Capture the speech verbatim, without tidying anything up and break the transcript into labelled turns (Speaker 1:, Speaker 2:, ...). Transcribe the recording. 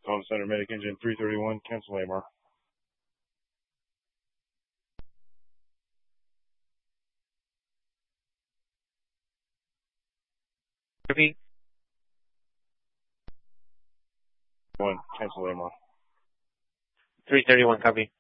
Speaker 1: Call center medic engine three thirty-one, cancel A M R.
Speaker 2: Copy.
Speaker 1: One, cancel A M R.
Speaker 2: three thirty-one, copy.